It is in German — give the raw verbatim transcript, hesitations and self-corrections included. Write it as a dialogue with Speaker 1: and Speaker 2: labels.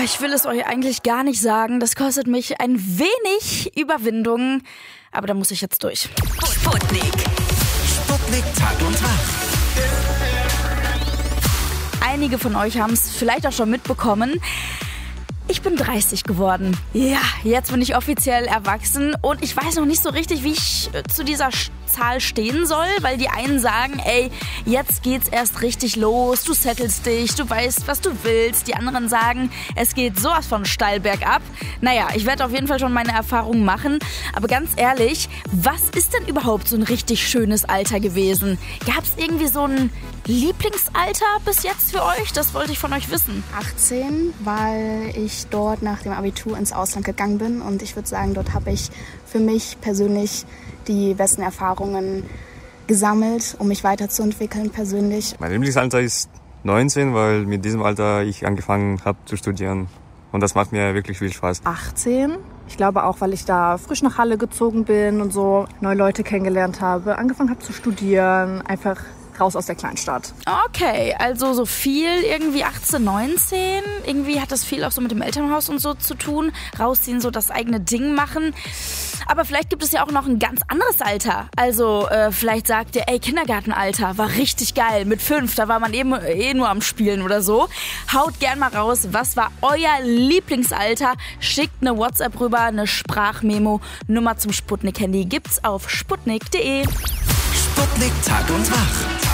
Speaker 1: ich will es euch eigentlich gar nicht sagen. Das kostet mich ein wenig Überwindung. Aber da muss ich jetzt durch.
Speaker 2: Sputnik. Sputnik Tag und Wach.
Speaker 1: Einige von euch haben es vielleicht auch schon mitbekommen. Ich bin dreißig geworden. Ja, jetzt bin ich offiziell erwachsen und ich weiß noch nicht so richtig, wie ich zu dieser Zahl stehen soll, weil die einen sagen, ey, jetzt geht's erst richtig los, du settelst dich, du weißt, was du willst. Die anderen sagen, es geht sowas von steil bergab. Naja, ich werde auf jeden Fall schon meine Erfahrungen machen, aber ganz ehrlich, was ist denn überhaupt so ein richtig schönes Alter gewesen? Gab es irgendwie so ein Lieblingsalter bis jetzt für euch? Das wollte ich von euch wissen.
Speaker 3: achtzehn, weil ich dort nach dem Abitur ins Ausland gegangen bin und ich würde sagen, dort habe ich für mich persönlich die besten Erfahrungen gesammelt, um mich weiterzuentwickeln persönlich.
Speaker 4: Mein Lieblingsalter ist neunzehn, weil mit diesem Alter ich angefangen habe zu studieren und das macht mir wirklich viel Spaß.
Speaker 5: achtzehn, ich glaube auch, weil ich da frisch nach Halle gezogen bin und so neue Leute kennengelernt habe, angefangen habe zu studieren, einfach raus aus der Kleinstadt.
Speaker 1: Okay, also so viel irgendwie achtzehn, neunzehn. Irgendwie hat das viel auch so mit dem Elternhaus und so zu tun. Rausziehen, so das eigene Ding machen. Aber vielleicht gibt es ja auch noch ein ganz anderes Alter. Also äh, vielleicht sagt ihr, ey, Kindergartenalter war richtig geil. Mit fünf, da war man eben eh nur am Spielen oder so. Haut gern mal raus, was war euer Lieblingsalter? Schickt eine WhatsApp rüber, eine Sprachmemo. Nummer zum Sputnik-Handy gibt's auf sputnik punkt de.
Speaker 2: Sputnik Tag und Wach.